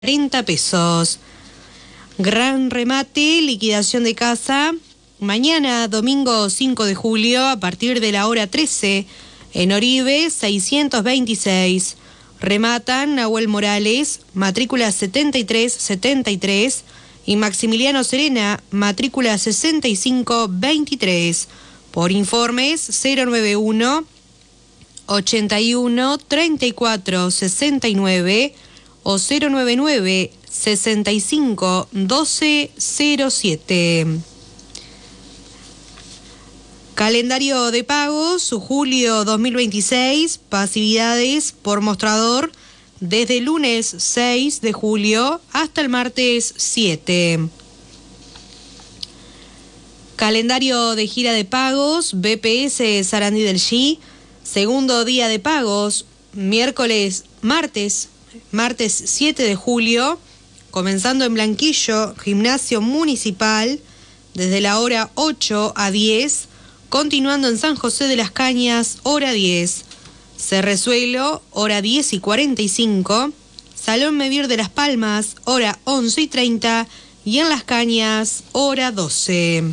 40 pesos. Gran remate, liquidación de casa. Mañana, domingo 5 de julio, a partir de la hora 13, en Oribe 626. Rematan Nahuel Morales, matrícula 7373, y Maximiliano Serena, matrícula 6523. Por informes 091 81 34 69 o 099 65 12 07. Calendario de pagos, julio 2026, pasividades por mostrador desde el lunes 6 de julio hasta el martes 7. Calendario de gira de pagos, BPS Sarandí del Chi, segundo día de pagos, martes 7 de julio, comenzando en Blanquillo, Gimnasio Municipal, desde la hora 8 a 10, continuando en San José de las Cañas, hora 10, Cerrezuelo, hora 10 y 45, Salón Medir de Las Palmas, hora 11 y 30, y en Las Cañas, hora 12.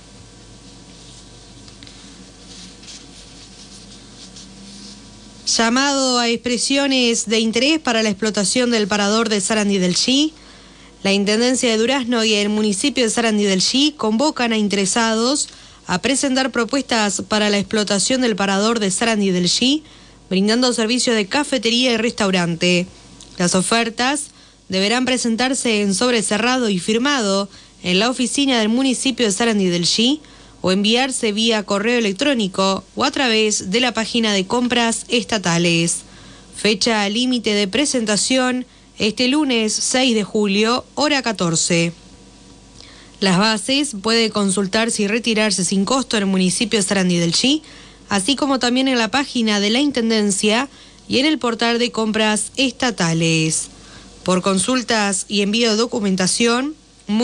Llamado a expresiones de interés para la explotación del parador de Sarandí del Chi. La Intendencia de Durazno y el municipio de Sarandí del Chi convocan a interesados a presentar propuestas para la explotación del parador de Sarandí del Chi, brindando servicio de cafetería y restaurante. Las ofertas deberán presentarse en sobre cerrado y firmado en la oficina del municipio de Sarandí del Chi, o enviarse vía correo electrónico o a través de la página de compras estatales. Fecha límite de presentación este lunes 6 de julio, hora 14. Las bases puede consultarse y retirarse sin costo en el municipio de Sarandí del Chi, así como también en la página de la Intendencia y en el portal de compras estatales. Por consultas y envío de documentación,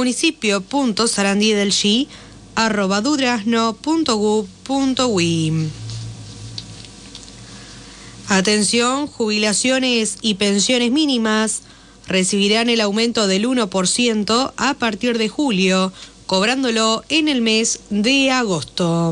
municipio.sarandidelchi@durazno.gov.uy. Atención, jubilaciones y pensiones mínimas recibirán el aumento del 1% a partir de julio, cobrándolo en el mes de agosto.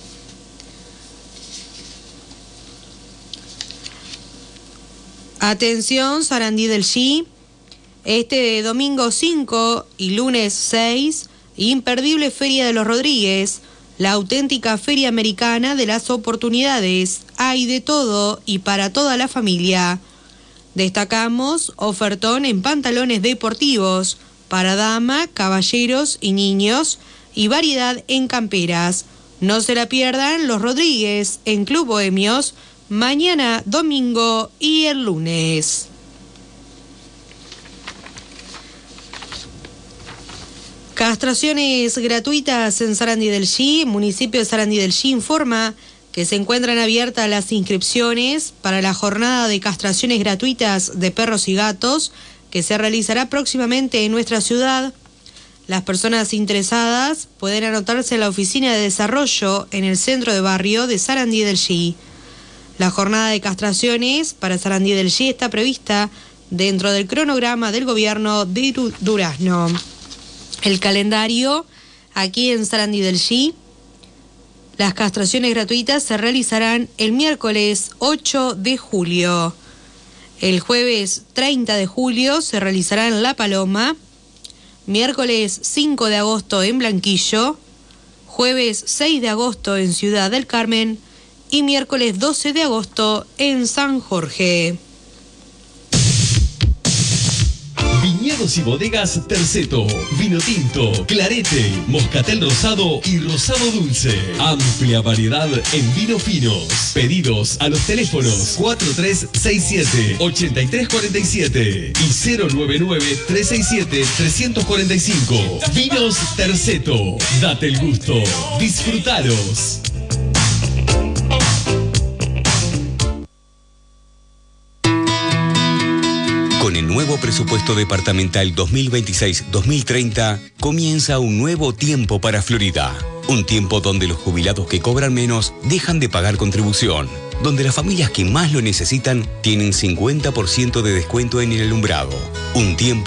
Atención, Sarandí del Chi. Este domingo 5 y lunes 6, imperdible Feria de los Rodríguez, la auténtica feria americana de las oportunidades. Hay de todo y para toda la familia. Destacamos ofertón en pantalones deportivos para dama, caballeros y niños, y variedad en camperas. No se la pierdan los Rodríguez en Club Bohemios, mañana, domingo y el lunes. Castraciones gratuitas en Sarandí del Chi. Municipio de Sarandí del Chi informa que se encuentran abiertas las inscripciones para la jornada de castraciones gratuitas de perros y gatos que se realizará próximamente en nuestra ciudad. Las personas interesadas pueden anotarse en la oficina de desarrollo en el centro de barrio de Sarandí del Chi. La jornada de castraciones para Sarandí del Chi está prevista dentro del cronograma del gobierno de Durazno. El calendario aquí en Sarandí del Chi. Las castraciones gratuitas se realizarán el miércoles 8 de julio. El jueves 30 de julio se realizará en La Paloma. Miércoles 5 de agosto en Blanquillo. Jueves 6 de agosto en Ciudad del Carmen. Y miércoles 12 de agosto en San Jorge. Viñedos y bodegas Terceto, vino tinto, clarete, moscatel rosado y rosado dulce. Amplia variedad en vinos finos. Pedidos a los teléfonos 4367-8347 y 099-367-345. Vinos Terceto, date el gusto, disfrutalos. Con el nuevo presupuesto departamental 2026-2030, comienza un nuevo tiempo para Florida. Un tiempo donde los jubilados que cobran menos dejan de pagar contribución. donde las familias que más lo necesitan tienen 50% de descuento en el alumbrado. Un tiempo